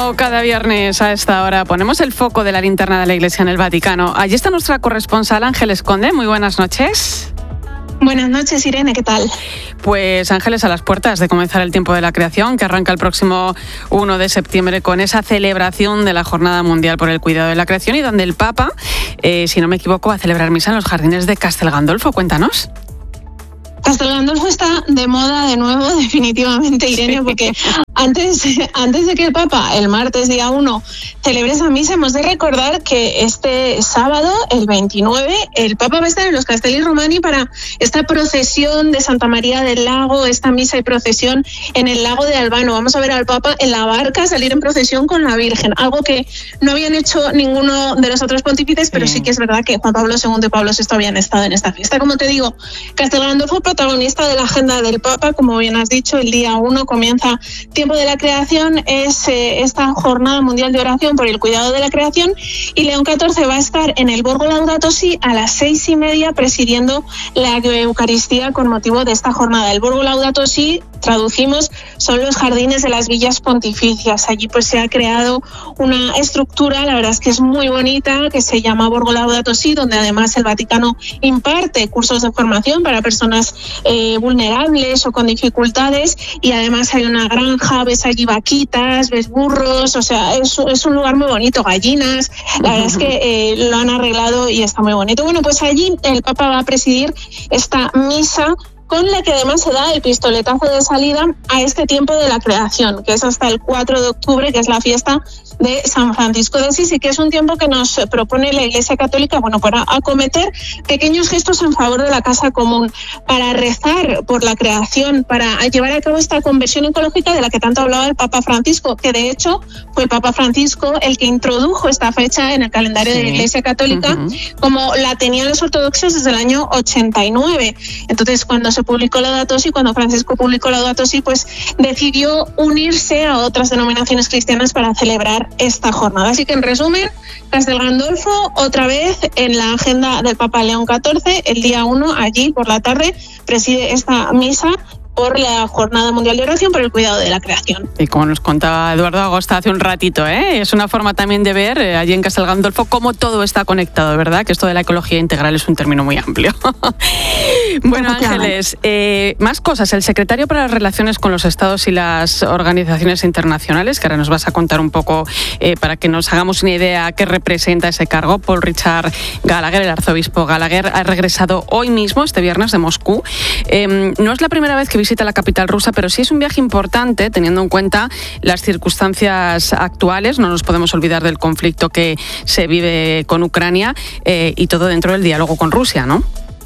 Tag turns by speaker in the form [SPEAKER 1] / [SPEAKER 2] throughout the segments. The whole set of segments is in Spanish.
[SPEAKER 1] Como cada viernes a esta hora ponemos el foco de la linterna de la Iglesia en el Vaticano. Allí está nuestra corresponsal Ángeles Conde. Muy buenas noches.
[SPEAKER 2] Buenas noches, Irene, ¿qué tal?
[SPEAKER 1] Pues Ángeles, a las puertas de comenzar el tiempo de la creación, que arranca el próximo 1 de septiembre con esa celebración de la Jornada Mundial por el Cuidado de la Creación y donde el Papa, si no me equivoco, va a celebrar misa en los jardines de Castel Gandolfo. Cuéntanos.
[SPEAKER 2] Castel Gandolfo está de moda de nuevo, definitivamente, Irene, porque antes de que el Papa, el martes día 1, celebre esa misa, hemos de recordar que este sábado, el 29, el Papa va a estar en los Castelli Romani para esta procesión de Santa María del Lago, esta misa y procesión en el lago de Albano. Vamos a ver al Papa en la barca salir en procesión con la Virgen, algo que no habían hecho ninguno de los otros pontífices, pero sí que es verdad que Juan Pablo II y Pablo VI habían estado en esta fiesta. Como te digo, Castel Gandolfo, protagonista de la agenda del Papa, como bien has dicho, el día 1 comienza Tiempo de la Creación, es esta Jornada Mundial de Oración por el Cuidado de la Creación, y León XIV va a estar en el Borgo Laudato Si a las 6:30 presidiendo la Eucaristía con motivo de esta jornada. El Borgo Laudato Si, traducimos, son los jardines de las villas pontificias. Allí pues se ha creado una estructura, la verdad es que es muy bonita, que se llama Borgo Laudato Si, donde además el Vaticano imparte cursos de formación para personas vulnerables o con dificultades, y además hay una granja, ves allí vaquitas, ves burros, o sea, es un lugar muy bonito, gallinas, la verdad es que lo han arreglado y está muy bonito. Bueno, pues allí el Papa va a presidir esta misa, con la que además se da el pistoletazo de salida a este tiempo de la creación, que es hasta el 4 de octubre, que es la fiesta de San Francisco de Asís, y que es un tiempo que nos propone la Iglesia Católica, bueno, para acometer pequeños gestos en favor de la casa común, para rezar por la creación, para llevar a cabo esta conversión ecológica de la que tanto hablaba el Papa Francisco, que de hecho fue el Papa Francisco el que introdujo esta fecha en el calendario de la Iglesia Católica, como la tenían los ortodoxos desde el año 89. Entonces, cuando se publicó Laudato Si, cuando Francisco publicó Laudato Si, pues decidió unirse a otras denominaciones cristianas para celebrar esta jornada. Así que, en resumen, Castel Gandolfo otra vez en la agenda del Papa León XIV, el día 1, allí por la tarde, preside esta misa por la Jornada Mundial de Oración por el Cuidado de la Creación.
[SPEAKER 1] Y como nos contaba Eduardo Agosta hace un ratito, es una forma también de ver allí en Castel Gandolfo cómo todo está conectado, ¿verdad? Que esto de la ecología integral es un término muy amplio. Bueno, Ángeles, más cosas. El secretario para las Relaciones con los Estados y las Organizaciones Internacionales, que ahora nos vas a contar un poco para que nos hagamos una idea qué representa ese cargo, Paul Richard Gallagher, el arzobispo Gallagher, ha regresado hoy mismo, este viernes, de Moscú. No es la primera vez que visita la capital rusa, pero sí es un viaje importante teniendo en cuenta las circunstancias actuales. No nos podemos olvidar del conflicto que se vive con Ucrania y todo dentro del diálogo con Rusia, ¿no?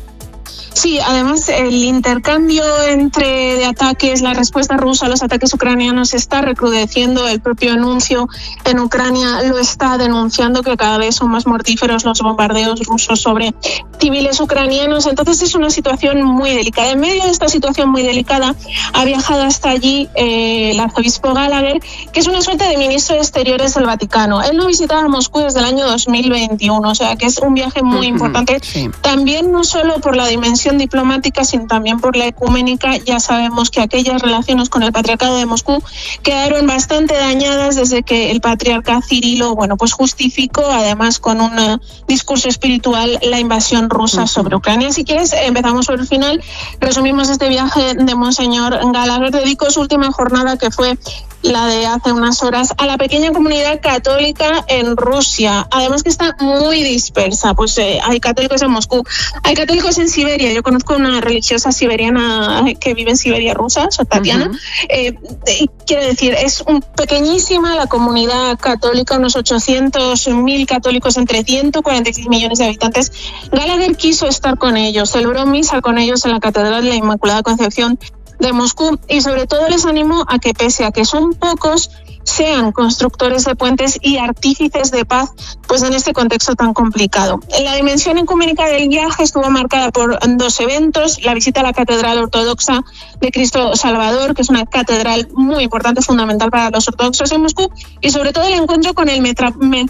[SPEAKER 2] Sí, además el intercambio de ataques, la respuesta rusa a los ataques ucranianos está recrudeciendo. El propio anuncio en Ucrania lo está denunciando, que cada vez son más mortíferos los bombardeos rusos sobre civiles ucranianos. Entonces es una situación muy delicada. En medio de esta situación muy delicada ha viajado hasta allí el arzobispo Gallagher, que es una suerte de ministro de Exteriores del Vaticano. Él no visitaba Moscú desde el año 2021, o sea que es un viaje muy importante. Sí. También no solo por la dimensión diplomática, sino también por la ecuménica. Ya sabemos que aquellas relaciones con el Patriarcado de Moscú quedaron bastante dañadas desde que el patriarca Cirilo, pues justificó, además con un discurso espiritual, la invasión rusa sobre Ucrania. Si quieres, empezamos por el final. Resumimos este viaje de Monseñor Gallagher. Dedicó su última jornada, que fue la de hace unas horas, a la pequeña comunidad católica en Rusia, además que está muy dispersa. Pues hay católicos en Moscú, hay católicos en Siberia. Yo conozco una religiosa siberiana que vive en Siberia rusa, soy Tatiana. Quiero decir, es pequeñísima la comunidad católica, unos 800.000 católicos entre 146 millones de habitantes. Gallagher quiso estar con ellos, celebró misa con ellos en la Catedral de la Inmaculada Concepción de Moscú, y sobre todo les animo a que, pese a que son pocos, sean constructores de puentes y artífices de paz, pues en este contexto tan complicado. La dimensión ecuménica del viaje estuvo marcada por 2 eventos: la visita a la Catedral Ortodoxa de Cristo Salvador, que es una catedral muy importante, fundamental para los ortodoxos en Moscú, y sobre todo el encuentro con el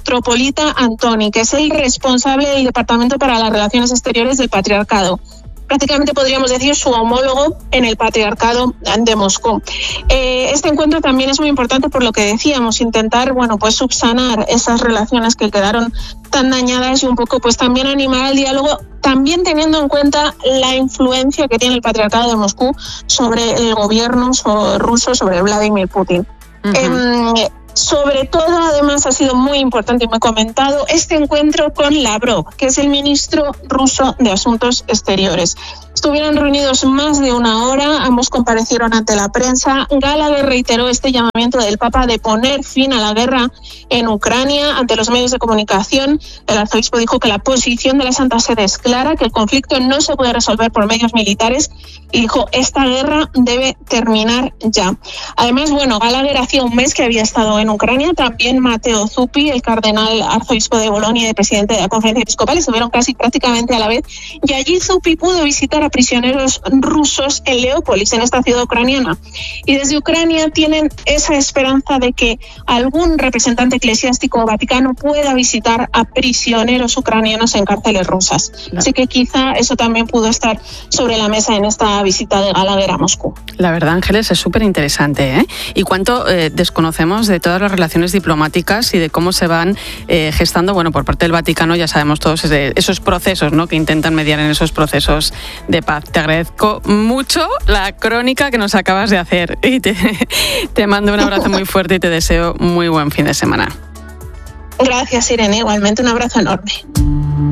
[SPEAKER 2] metropolita Antoni, que es el responsable del Departamento para las Relaciones Exteriores del Patriarcado. prácticamente podríamos decir su homólogo en el Patriarcado de Moscú. Este encuentro también es muy importante por lo que decíamos, intentar, pues subsanar esas relaciones que quedaron tan dañadas y un poco pues también animar al diálogo, también teniendo en cuenta la influencia que tiene el Patriarcado de Moscú sobre el gobierno ruso, sobre Vladimir Putin. Sobre todo, además, ha sido muy importante y muy comentado este encuentro con Lavrov, que es el ministro ruso de Asuntos Exteriores. Estuvieron reunidos más de una hora, ambos comparecieron ante la prensa. Gallagher reiteró este llamamiento del Papa de poner fin a la guerra en Ucrania ante los medios de comunicación. El arzobispo dijo que la posición de la Santa Sede es clara, que el conflicto no se puede resolver por medios militares y dijo esta guerra debe terminar ya. Además, Gallagher hacía un mes que había estado en Ucrania, también Matteo Zuppi, el cardenal arzobispo de Bolonia y presidente de la Conferencia Episcopal, estuvieron prácticamente a la vez, y allí Zuppi pudo visitar a prisioneros rusos en Leópolis, en esta ciudad ucraniana. Y desde Ucrania tienen esa esperanza de que algún representante eclesiástico vaticano pueda visitar a prisioneros ucranianos en cárceles rusas. Así que quizá eso también pudo estar sobre la mesa en esta visita de Gallagher a Moscú.
[SPEAKER 1] La verdad, Ángeles, es súper interesante, ¿eh? Y cuánto desconocemos de todas las relaciones diplomáticas y de cómo se van gestando, por parte del Vaticano, ya sabemos todos esos procesos, ¿no?, que intentan mediar en esos procesos de paz. Te agradezco mucho la crónica que nos acabas de hacer y te mando un abrazo muy fuerte y te deseo muy buen fin de semana.
[SPEAKER 2] Gracias, Irene. Igualmente un abrazo enorme.